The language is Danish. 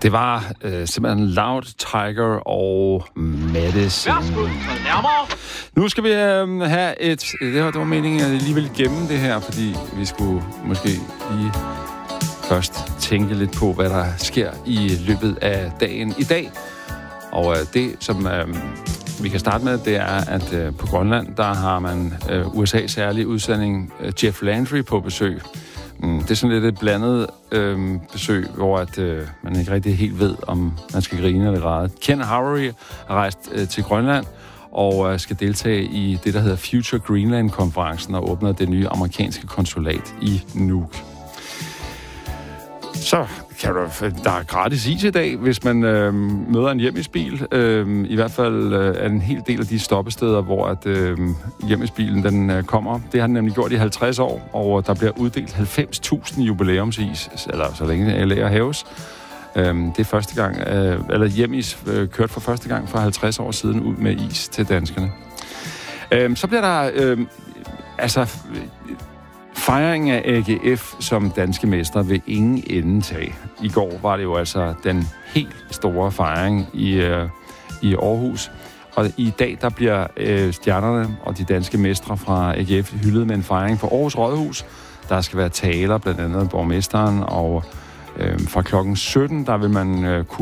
Det var simpelthen Loud Tiger og Medicine. Nu skal vi have et... Det var meningen, at jeg lige ville gemme det her, fordi vi skulle måske lige først tænke lidt på, hvad der sker i løbet af dagen i dag. Og det, som vi kan starte med, det er, at på Grønland, der har man USA's særlige udsending Jeff Landry på besøg. Det er sådan lidt et blandet besøg, hvor at, man ikke rigtig helt ved, om man skal grine eller græde. Ken Howery har rejst til Grønland og skal deltage i det, der hedder Future Greenland-konferencen og åbner det nye amerikanske konsulat i Nuuk. Så kan der er gratis is i dag, hvis man møder en hjemmebil. I hvert fald er en hel del af de stoppesteder, hvor at, hjemmesbilen den kommer. Det har den nemlig gjort i 50 år, og der bliver uddelt 90.000 jubilæumsis, eller så længe LA haves. Det er første gang, eller Hjemmis kørt for første gang for 50 år siden ud med is til danskerne. Så bliver der fejringen af AGF som danske mestre vil ingen ende tage. I går var det jo altså den helt store fejring i Aarhus. Og i dag, der bliver stjernerne og de danske mestre fra AGF hyldet med en fejring på Aarhus Rådhus. Der skal være taler, blandt andet borgmesteren, og fra klokken 17, der vil man kunne